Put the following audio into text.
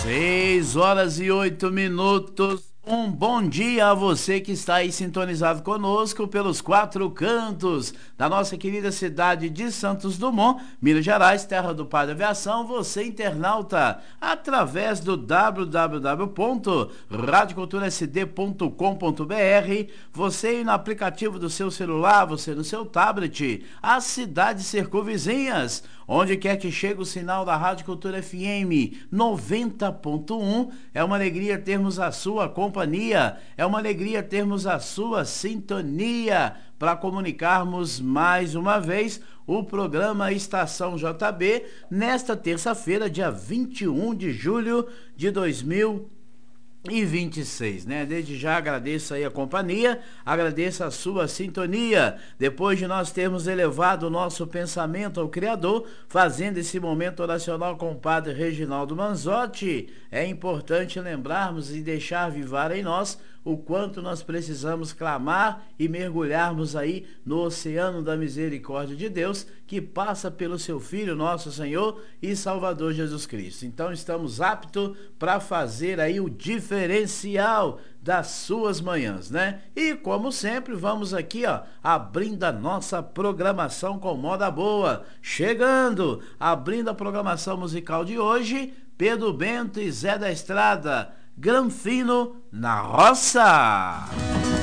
6h08. Um bom dia a você que está aí sintonizado conosco pelos quatro cantos da nossa querida cidade de Santos Dumont, Minas Gerais, terra do Pai da Aviação. Você, internauta, através do www.radioculturasd.com.br, você aí no aplicativo do seu celular, você no seu tablet, as cidades circunvizinhas, onde quer que chegue o sinal da Rádio Cultura FM 90.1, é uma alegria termos a sua companhia, é uma alegria termos a sua sintonia para comunicarmos mais uma vez o programa Estação JB nesta terça-feira, dia 21 de julho de 2026, né? Desde já agradeço aí a companhia, agradeço a sua sintonia. Depois de nós termos elevado o nosso pensamento ao Criador, fazendo esse momento oracional com o Padre Reginaldo Manzotti, é importante lembrarmos e deixar vivar em nós o quanto nós precisamos clamar e mergulharmos aí no oceano da misericórdia de Deus, que passa pelo seu Filho, nosso Senhor e Salvador Jesus Cristo. Então estamos aptos para fazer aí o diferencial das suas manhãs, né? E como sempre, vamos aqui, abrindo a nossa programação com moda boa. Chegando, abrindo a programação musical de hoje, Pedro Bento e Zé da Estrada, Granfino na Roça.